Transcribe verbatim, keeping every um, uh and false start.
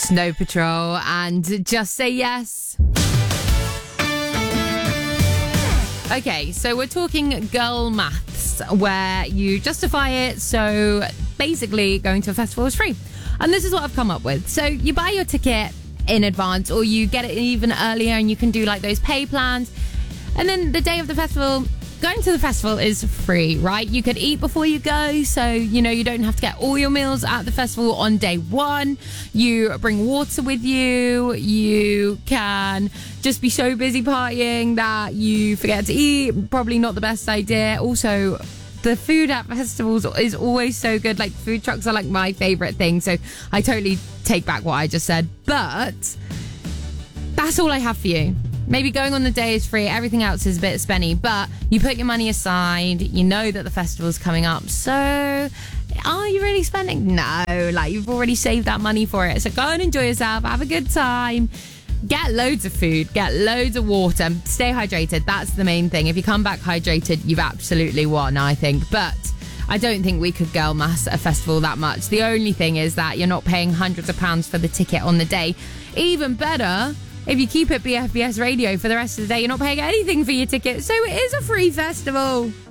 Snow Patrol and Just Say Yes. Okay, so we're talking girl maths, where you justify it, so basically going to a festival is free. And this is what I've come up with. So you buy your ticket in advance, or you get it even earlier, and you can do like those pay plans. And then the day of the festival, going to the festival is free, right? You could eat before you go, so, you know, you don't have to get all your meals at the festival on day one. You bring water with you. You can just be so busy partying that you forget to eat. Probably not the best idea. Also, the food at festivals is always so good. Like, food trucks are like my favorite thing, so I totally take back what I just said. But that's all I have for you. Maybe going on the day is free, everything else is a bit spenny, but you put your money aside, you know that the festival's coming up, so are you really spending? No, like, you've already saved that money for it, so go and enjoy yourself, have a good time, get loads of food, get loads of water, stay hydrated. That's the main thing. If you come back hydrated, you've absolutely won, I think. But I don't think we could girl mass a festival that much. The only thing is that you're not paying hundreds of pounds for the ticket on the day. Even better, if you keep it B F B S Radio for the rest of the day, you're not paying anything for your ticket, so it is a free festival.